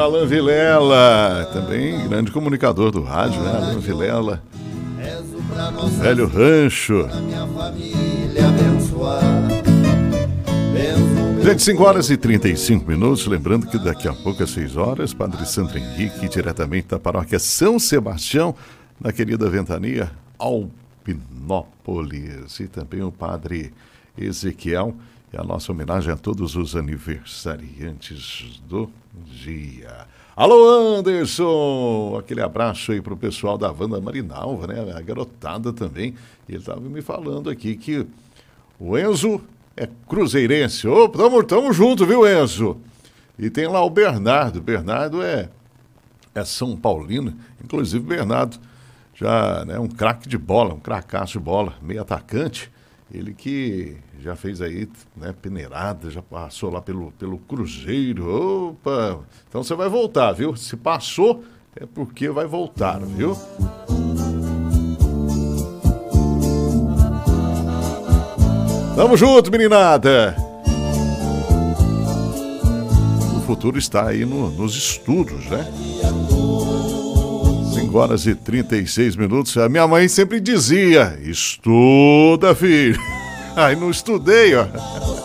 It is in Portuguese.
Alan Vilela, também grande comunicador do rádio, né? Alan Vilela, velho rancho. Gente, 5h35, lembrando que daqui a pouco às 6 horas, Padre Sandro Henrique, diretamente da paróquia São Sebastião, na querida Ventania, Alpinópolis, e também o Padre Ezequiel, e a nossa homenagem a todos os aniversariantes do dia. Alô, Anderson! Aquele abraço aí pro pessoal da Wanda Marinalva, né? A garotada também. Ele estava me falando aqui que o Enzo é cruzeirense. Ô, tamo junto, viu, Enzo? E tem lá o Bernardo. Bernardo é São Paulino. Inclusive, Bernardo já, né, um craque de bola, um cracaço de bola, meio atacante. Ele que já fez aí, né, peneirada, já passou lá pelo Cruzeiro. Opa! Então você vai voltar, viu? Se passou, é porque vai voltar, viu? Tamo junto, meninada! O futuro está aí nos estudos, né? 5h36. A minha mãe sempre dizia: estuda, filho. Aí não estudei, ó.